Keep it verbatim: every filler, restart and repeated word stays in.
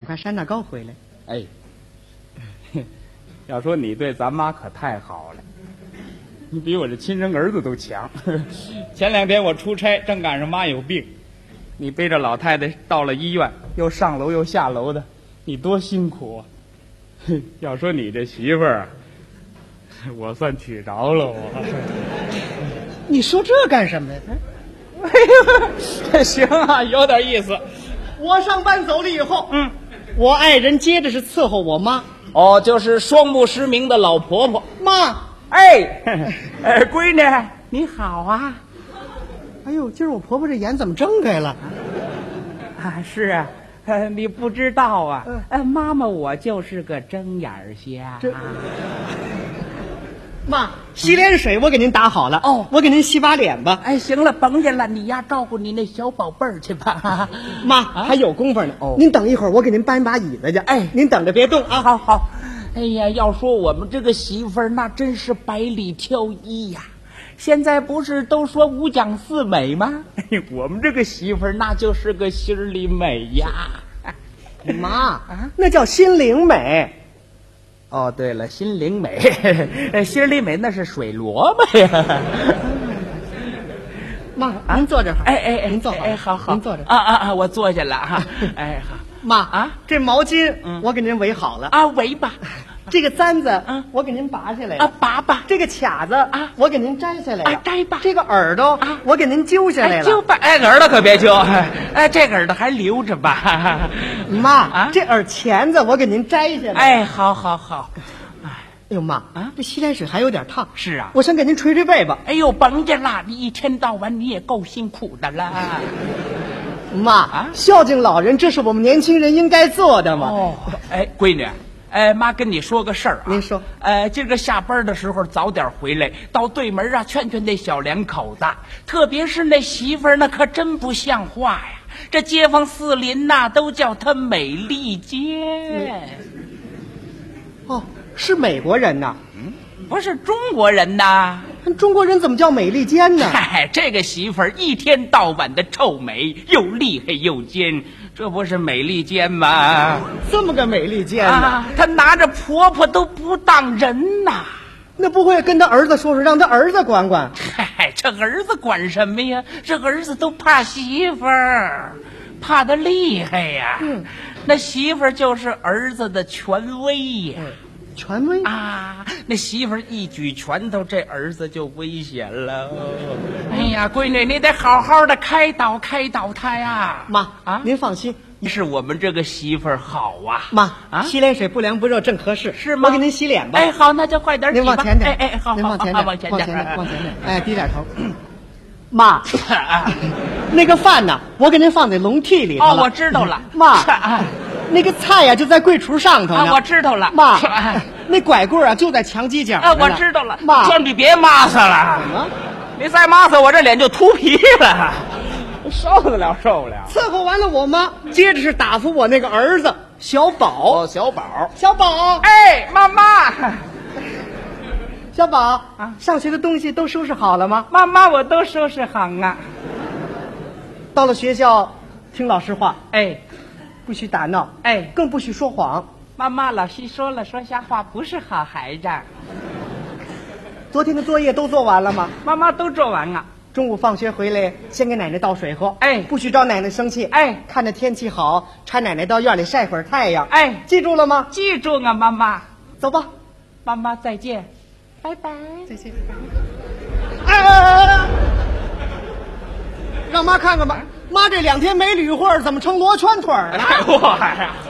块山大糕回来。 哎，要说你对咱妈可太好了，你比我这亲生儿子都强。前两天我出差，正赶上妈有病，你背着老太太到了医院，又上楼又下楼的，你多辛苦啊！要说你这媳妇儿，我算娶着了我。 你说这干什么呀？ 哎呀，行啊，有点意思。 我上班走了以后， 嗯， 我爱人接着是伺候我妈。 哦，就是双目失明的老婆婆。 妈， 哎，呃，闺女你好啊。 哎呦，今儿我婆婆这眼怎么睁开了？ 啊，是啊，呃，你不知道啊，嗯、呃，妈妈我就是个睁眼瞎。 这妈，洗脸水我给您打好了哦，我给您洗把脸吧。 哎，行了，甭介了，你呀照顾你那小宝贝儿去吧。 妈、啊、还有功夫呢。哦，您等一会儿，我给您搬一把椅子去。哎，您等着别动啊。 好好。哎呀，要说我们这个媳妇儿，那真是百里挑一呀。现在不是都说五讲四美吗？我们这个媳妇儿那就是个心里美呀。 妈啊，那叫心灵美。 哦，对了，心灵美，心里美那是水萝卜呀。 妈，您坐这儿。 哎哎哎， 您坐好。 哎，好好， 您坐着。 啊啊啊，我坐下了哈。哎好， 妈啊，这毛巾我给您围好了啊，围吧。 这个簪子，嗯，我给您拔下来啊，拔吧。 这个卡子啊，我给您摘下来了， 啊，摘吧。 这个耳朵啊，我给您揪下来了， 揪吧。哎，耳朵可别揪，哎，这个耳朵还留着吧。 妈啊，这耳钳子我给您摘下来。 哎，好好好。 哎呦妈啊，这洗脸水还有点烫。 是啊， 我先给您吹吹背吧。 哎呦，甭介啦，你一天到晚你也够辛苦的了。 妈啊，孝敬老人，这是我们年轻人应该做的嘛。 哦，哎，闺女。哎，妈跟你说个事儿啊， 您说。 呃，今个下班的时候早点回来，到对门啊劝劝那小两口子，特别是那媳妇儿，那可真不像话呀！这街坊四邻呐、啊，都叫她美利坚。 哦，是美国人呐？ 嗯，不是中国人呐。 中国人怎么叫美利坚呢？ 嗨，这个媳妇儿一天到晚的臭美，又厉害又尖。这不是美利坚吗？ 这么个美利坚呢、 啊？她拿着婆婆都不当人呐。 那不会跟他儿子说说，让他儿子管管？ 嗨，这儿子管什么呀？这儿子都怕媳妇儿，怕得厉害呀。嗯，那媳妇儿就是儿子的权威呀。嗯， 权威啊！那媳妇儿一举拳头，这儿子就危险了。哎呀，闺女，你得好好的开导开导他呀。 妈啊， 您放心， 是我们这个媳妇儿好啊。 妈啊， 洗脸水不凉不热正合适， 是吗？ 我给您洗脸吧。 哎，好，那就快点洗吧。 您往前点， 哎哎，好， 您往前点， 往前点，往前点，哎，低点头。妈，那个饭呢？我给您放在笼屉里头了。 哦，我知道了。 妈，那个菜呀就在柜橱上头呢。 啊，我知道了。 妈，那拐棍啊就在墙基角。 啊，我知道了。 妈， 这你别抹撒了。 怎么？ 你再抹撒，我这脸就秃皮了。受得了，受不了。 伺候完了我妈，接着是打发我那个儿子小宝。 哦，小宝， 小宝， 哎，妈妈。 小宝啊，上学的东西都收拾好了吗？ 妈妈，我都收拾好啊。 到了学校，听老师话， 哎， 不许打闹， 哎， 更不许说谎。 妈妈，老师说了，说瞎话不是好孩子。 昨天的作业都做完了吗？ 妈妈都做完了。 中午放学回来，先给奶奶倒水喝。 哎， 不许招奶奶生气。 哎， 看着天气好，搀奶奶到院里晒会儿太阳。 哎， 记住了吗？ 记住啊，妈妈。 走吧， 妈妈再见。拜拜， 再见。哎哎哎哎！让妈看看吧，妈这两天没捋会儿，怎么成罗圈腿了？ 哎，我呀。